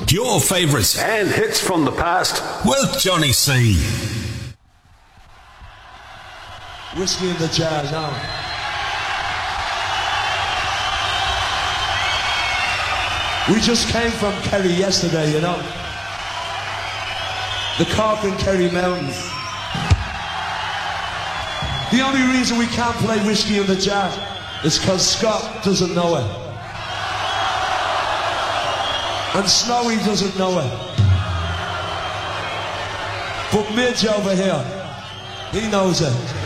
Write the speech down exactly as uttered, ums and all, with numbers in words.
Your favourites and hits from the past with Johnny C. Whiskey in the jar now. We just came from Kerry yesterday, you know. The Cork and Kerry Mountains. The only reason we can't play Whiskey in the Jar is because Scott doesn't know it. And Snowy doesn't know it. But Midge over here, he knows it.